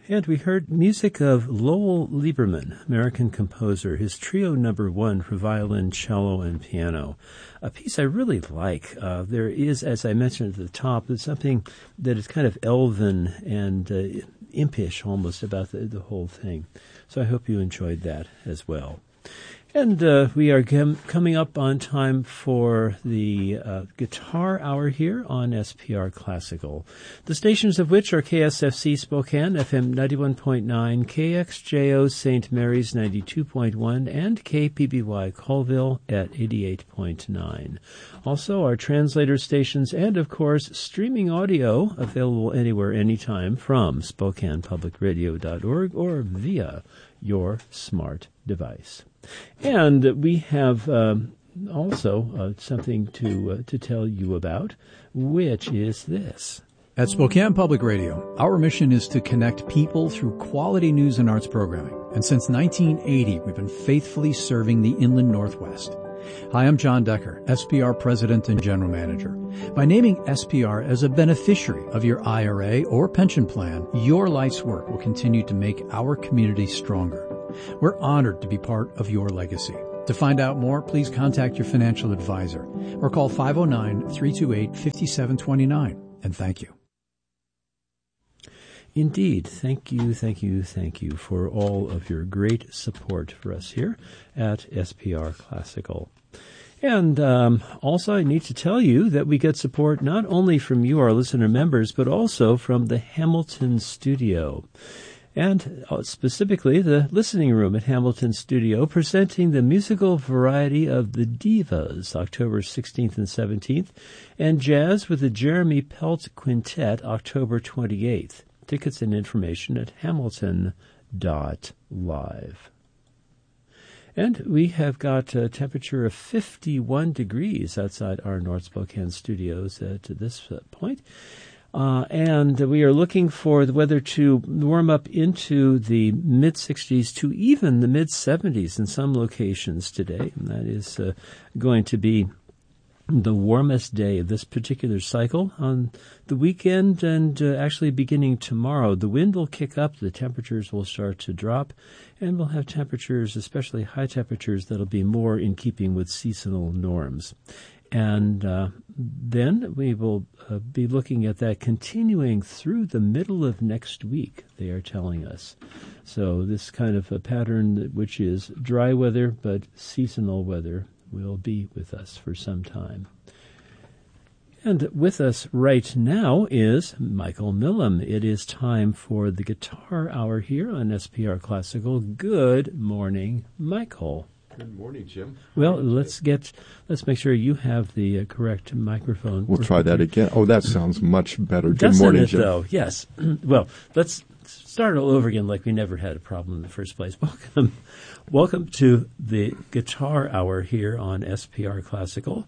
And we heard music of Lowell Lieberman, American composer, his Trio No. 1 for violin, cello, and piano. A piece I really like. There is, as I mentioned at the top, there's something that is kind of elven and impish almost about the whole thing. So I hope you enjoyed that as well. And we are coming up on time for the Guitar Hour here on SPR Classical, the stations of which are KSFC Spokane, FM 91.9, KXJO St. Mary's 92.1, and KPBY Colville at 88.9. Also, our translator stations and, of course, streaming audio available anywhere, anytime from SpokanePublicRadio.org or via your smart device. And we have also something to tell you about, which is this. At Spokane Public Radio, our mission is to connect people through quality news and arts programming. And since 1980, we've been faithfully serving the Inland Northwest. Hi, I'm John Decker, SPR President and General Manager. By naming SPR as a beneficiary of your IRA or pension plan, your life's work will continue to make our community stronger. We're honored to be part of your legacy. To find out more, please contact your financial advisor or call 509-328-5729. And thank you. Indeed. Thank you for all of your great support for us here at SPR Classical. And also I need to tell you that we get support not only from you, our listener members, but also from the Hamilton Studio. And specifically the listening room at Hamilton Studio, presenting the musical variety of the Divas, October 16th and 17th, and Jazz with the Jeremy Pelt Quintet, October 28th. Tickets and information at hamilton.live. And we have got a temperature of 51 degrees outside our North Spokane studios at this point. And we are looking for the weather to warm up into the mid-60s to even the mid-70s in some locations today. And that is going to be the warmest day of this particular cycle on the weekend and actually beginning tomorrow. The wind will kick up, the temperatures will start to drop, and we'll have temperatures, especially high temperatures, that'll be more in keeping with seasonal norms. And then we will be looking at that continuing through the middle of next week, they are telling us. So this kind of a pattern which is dry weather but seasonal weather will be with us for some time. And with us right now is Michael Millam. It is time for the Guitar Hour here on SPR Classical. Good morning, Michael. Good morning, Jim. Well, let's make sure you have the correct microphone. We'll try that again. Oh, that sounds much better. Good Doesn't morning, it, Jim. Though? Yes. Well, let's start all over again like we never had a problem in the first place. Welcome to the Guitar Hour here on SPR Classical.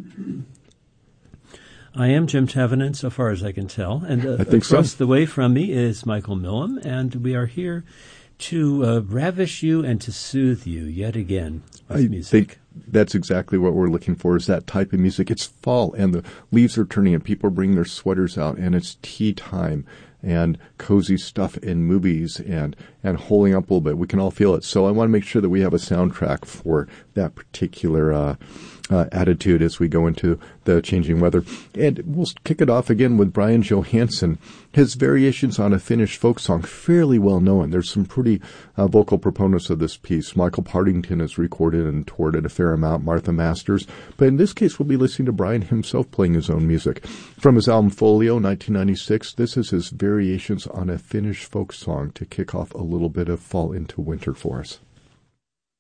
I am Jim Tavenin, so far as I can tell. And I think across so. the way from me is Michael Millam, and we are here to ravish you and to soothe you yet again with music. I think that's exactly what we're looking for, is that type of music. It's fall, and the leaves are turning, and people are bringing their sweaters out, and it's tea time, and cozy stuff in movies, and holding up a little bit. We can all feel it. So I want to make sure that we have a soundtrack for that particular attitude as we go into the changing weather. And we'll kick it off again with Brian Johansson. His variations on a Finnish folk song, fairly well known. There's some pretty vocal proponents of this piece. Michael Partington has recorded and toured it a fair amount, Martha Masters. But in this case, we'll be listening to Brian himself playing his own music. From his album Folio, 1996, this is his variations on a Finnish folk song to kick off a little bit of fall into winter for us.